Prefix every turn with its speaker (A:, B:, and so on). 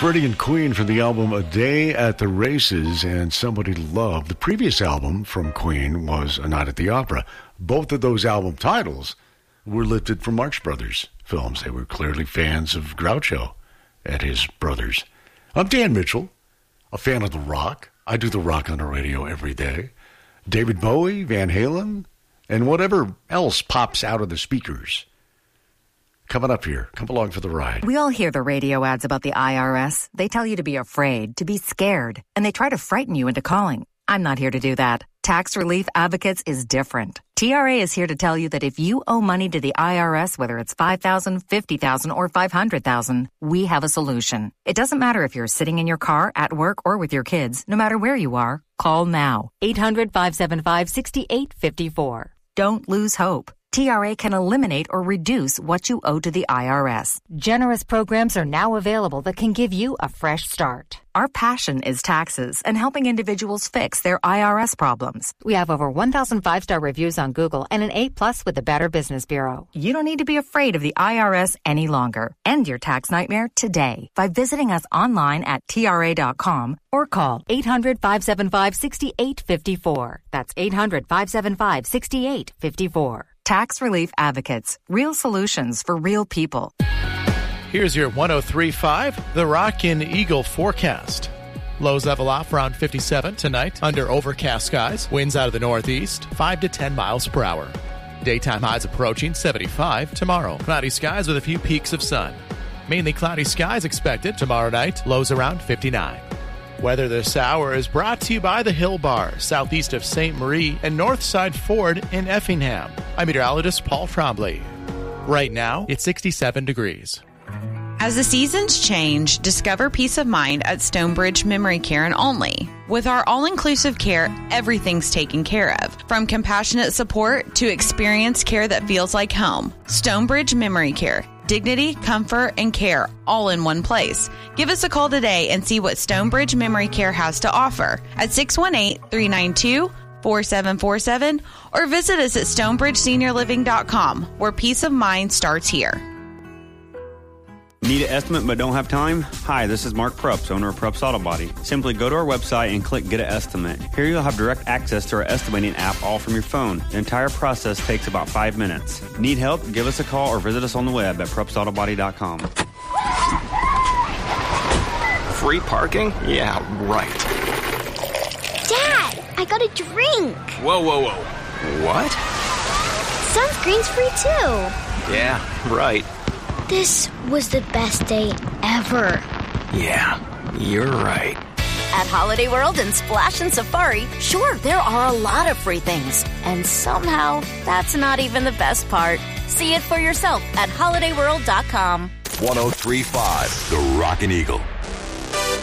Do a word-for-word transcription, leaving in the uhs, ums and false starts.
A: Freddie and Queen from the album A Day at the Races and Somebody to Love. The previous album from Queen was A Night at the Opera. Both of those album titles were lifted from Marx Brothers films. They were clearly fans of Groucho and his brothers. I'm Dan Mitchell, a fan of The Rock. I do The Rock on the radio every day. David Bowie, Van Halen, and whatever else pops out of the speakers. Coming up here. Come along for the ride.
B: We all hear the radio ads about the I R S. They tell you to be afraid, to be scared, and they try to frighten you into calling. I'm not here to do that. Tax Relief Advocates is different. T R A is here to tell you that if you owe money to the I R S, whether it's five thousand dollars, fifty thousand dollars, or five hundred thousand dollars, we have a solution. It doesn't matter if you're sitting in your car, at work, or with your kids. No matter where you are, call now. eight hundred, five seven five, six eight five four. Don't lose hope. T R A can eliminate or reduce what you owe to the I R S. Generous programs are now available that can give you a fresh start. Our passion is taxes and helping individuals fix their I R S problems. We have over one thousand five-star reviews on Google and an A plus with the Better Business Bureau. You don't need to be afraid of the I R S any longer. End your tax nightmare today by visiting us online at T R A dot com or call eight hundred, five seven five, six eight five four. That's eight hundred, five seven five, six eight five four. Tax Relief Advocates. Real solutions for real people.
C: Here's your one oh three point five, The Rockin' Eagle forecast. Lows level off around fifty-seven tonight under overcast skies. Winds out of the northeast, five to ten miles per hour. Daytime highs approaching seventy-five tomorrow. Cloudy skies with a few peaks of sun. Mainly cloudy skies expected tomorrow night. Lows around fifty-nine. Weather this hour is brought to you by the Hill Bar, southeast of Saint Marie and Northside Ford in Effingham. I'm meteorologist Paul Trombley. Right now, it's sixty-seven degrees.
D: As the seasons change, discover peace of mind at Stonebridge Memory Care and Only. With our all-inclusive care, everything's taken care of. From compassionate support to experienced care that feels like home. Stonebridge Memory Care. Dignity, comfort, and care all in one place. Give us a call today and see what Stonebridge Memory Care has to offer at six one eight, three nine two, four seven four seven or visit us at stonebridge senior living dot com, where peace of mind starts here.
E: Need an estimate but don't have time? Hi, this is Mark Prups, owner of Prups Auto Body. Simply go to our website and click Get an Estimate. Here you'll have direct access to our estimating app all from your phone. The entire process takes about five minutes. Need help? Give us a call or visit us on the web at prups auto body dot com.
F: Free parking? Yeah, right.
G: Dad, I got a drink.
F: Whoa, whoa, whoa. What?
G: Sunscreen's free too.
F: Yeah, right.
G: This was the best day ever.
F: Yeah, you're right.
H: At Holiday World and Splash and Safari, sure, there are a lot of free things. And somehow, that's not even the best part. See it for yourself at holiday world dot com.
I: one oh three point five, The Rockin' Eagle.